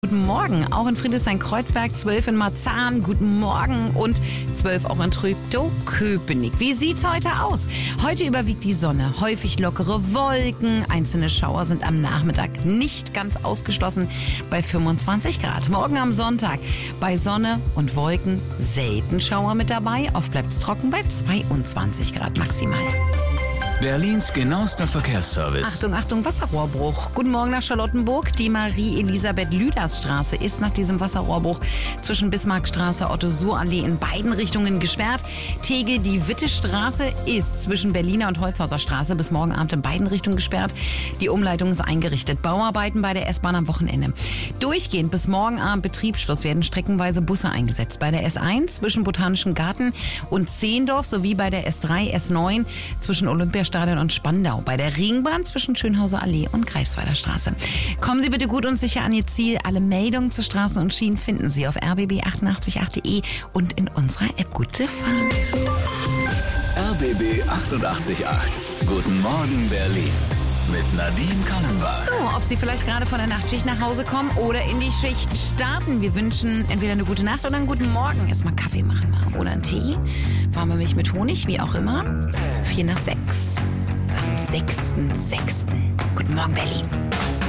Guten Morgen, auch in Friedrichshain-Kreuzberg, 12 in Marzahn, guten Morgen und 12 auch in Treptow-Köpenick. Wie sieht's heute aus? Heute überwiegt die Sonne, häufig lockere Wolken, einzelne Schauer sind am Nachmittag nicht ganz ausgeschlossen bei 25 Grad. Morgen am Sonntag bei Sonne und Wolken selten Schauer mit dabei, oft bleibt's trocken bei 22 Grad maximal. Berlins genauester Verkehrsservice. Achtung, Achtung, Wasserrohrbruch. Guten Morgen nach Charlottenburg. Die Marie-Elisabeth-Lüders-Straße ist nach diesem Wasserrohrbruch zwischen Bismarckstraße, Otto-Suhr-Allee in beiden Richtungen gesperrt. Tegel, die Wittestraße ist zwischen Berliner und Holzhauser Straße bis morgen Abend in beiden Richtungen gesperrt. Die Umleitung ist eingerichtet. Bauarbeiten bei der S-Bahn am Wochenende. Durchgehend bis morgen Abend Betriebsschluss werden streckenweise Busse eingesetzt. Bei der S1 zwischen Botanischen Garten und Zehendorf sowie bei der S3, S9 zwischen Olympiastadion und Spandau, bei der Ringbahn zwischen Schönhauser Allee und Greifswalder Straße. Kommen Sie bitte gut und sicher an Ihr Ziel. Alle Meldungen zu Straßen und Schienen finden Sie auf rbb888.de und in unserer App. Gute Fahrt. RBB 888. Guten Morgen Berlin. Mit Nadine Kallenbach. So, ob Sie vielleicht gerade von der Nachtschicht nach Hause kommen oder in die Schicht starten. Wir wünschen entweder eine gute Nacht oder einen guten Morgen. Erstmal einen Kaffee machen oder einen Tee. Warme Milch mit Honig, wie auch immer. 5:45 am 6.6. Guten Morgen, Berlin.